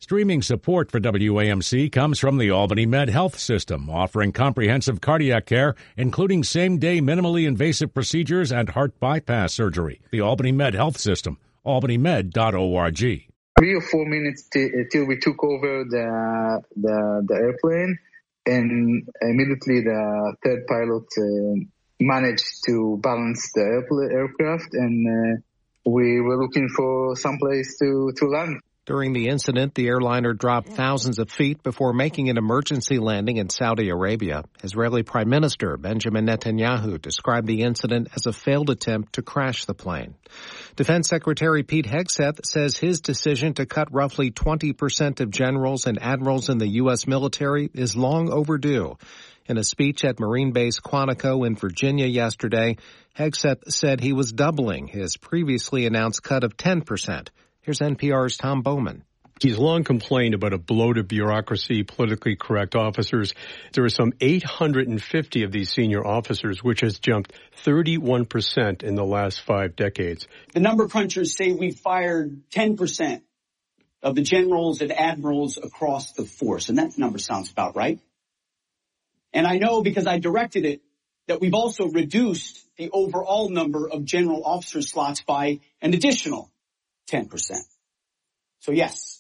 Streaming support for WAMC comes from the Albany Med Health System, offering comprehensive cardiac care, including same-day minimally invasive procedures and heart bypass surgery. The Albany Med Health System, albanymed.org. 3 or 4 minutes till we took over the airplane, and immediately the third pilot managed to balance the aircraft, and we were looking for some place to land. During the incident, the airliner dropped thousands of feet before making an emergency landing in Saudi Arabia. Israeli Prime Minister Benjamin Netanyahu described the incident as a failed attempt to crash the plane. Defense Secretary Pete Hegseth says his decision to cut roughly 20% of generals and admirals in the U.S. military is long overdue. In a speech at Marine Base Quantico in Virginia yesterday, Hegseth said he was doubling his previously announced cut of 10%. Here's NPR's Tom Bowman. He's long complained about a bloated bureaucracy, politically correct officers. There are some 850 of these senior officers, which has jumped 31% in the last 5 decades. The number crunchers say we fired 10% of the generals and admirals across the force, and that number sounds about right. And I know because I directed it that we've also reduced the overall number of general officer slots by an additional 10%. So yes,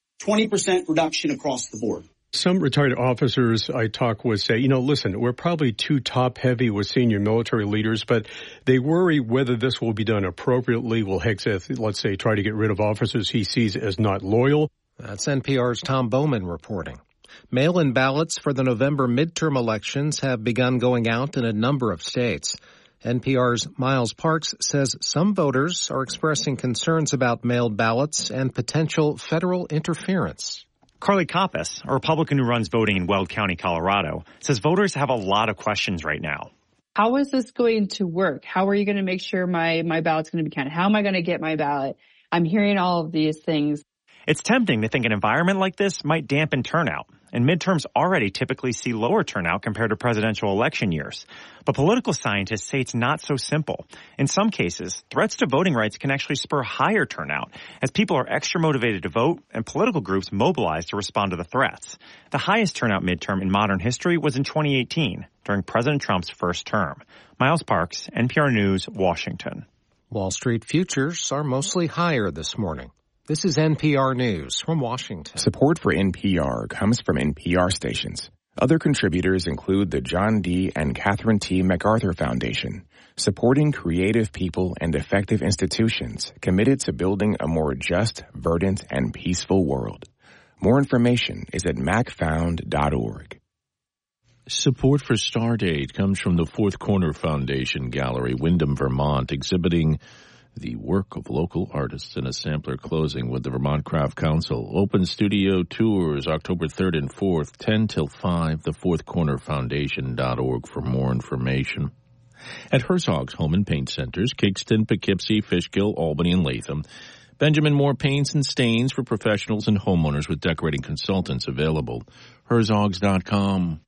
20% reduction across the board. Some retired officers I talk with say, listen, we're probably too top-heavy with senior military leaders, but they worry whether this will be done appropriately. Will Hegseth, let's say, try to get rid of officers he sees as not loyal? That's NPR's Tom Bowman reporting. Mail-in ballots for the November midterm elections have begun going out in a number of states. NPR's Miles Parks says some voters are expressing concerns about mailed ballots and potential federal interference. Carly Koppas, a Republican who runs voting in Weld County, Colorado, says voters have a lot of questions right now. How is this going to work? How are you going to make sure my ballot's going to be counted? How am I going to get my ballot? I'm hearing all of these things. It's tempting to think an environment like this might dampen turnout, and midterms already typically see lower turnout compared to presidential election years. But political scientists say it's not so simple. In some cases, threats to voting rights can actually spur higher turnout as people are extra motivated to vote and political groups mobilize to respond to the threats. The highest turnout midterm in modern history was in 2018, during President Trump's first term. Miles Parks, NPR News, Washington. Wall Street futures are mostly higher this morning. This is NPR News from Washington. Support for NPR comes from NPR stations. Other contributors include the John D. and Catherine T. MacArthur Foundation, supporting creative people and effective institutions committed to building a more just, verdant, and peaceful world. More information is at macfound.org. Support for Stardate comes from the Fourth Corner Foundation Gallery, Windham, Vermont, exhibiting the work of local artists in a sampler closing with the Vermont Craft Council. Open studio tours October 3rd and 4th, 10 till 5, thefourthcornerfoundation.org for more information. At Herzog's Home and Paint Centers, Kingston, Poughkeepsie, Fishkill, Albany, and Latham, Benjamin Moore Paints and Stains for professionals and homeowners with decorating consultants available. Herzogs.com.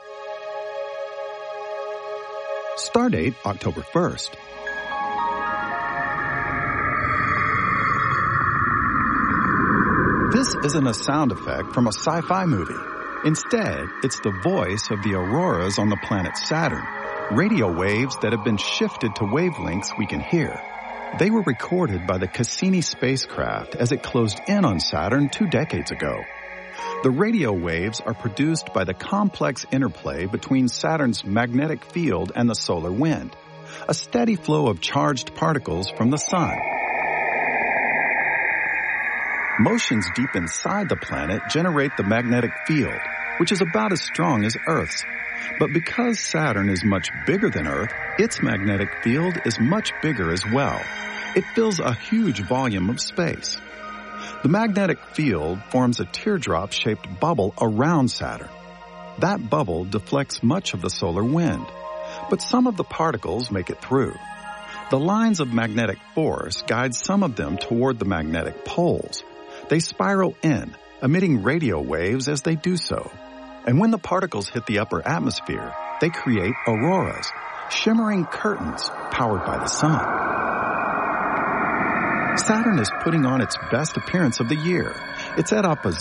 Stardate October 1st. This isn't a sound effect from a sci-fi movie. Instead, it's the voice of the auroras on the planet Saturn, radio waves that have been shifted to wavelengths we can hear. They were recorded by the Cassini spacecraft as it closed in on Saturn 2 decades ago. The radio waves are produced by the complex interplay between Saturn's magnetic field and the solar wind, a steady flow of charged particles from the sun. Motions deep inside the planet generate the magnetic field, which is about as strong as Earth's. But because Saturn is much bigger than Earth, its magnetic field is much bigger as well. It fills a huge volume of space. The magnetic field forms a teardrop-shaped bubble around Saturn. That bubble deflects much of the solar wind, but some of the particles make it through. The lines of magnetic force guide some of them toward the magnetic poles. They spiral in, emitting radio waves as they do so. And when the particles hit the upper atmosphere, they create auroras, shimmering curtains powered by the sun. Saturn is putting on its best appearance of the year. It's at opposition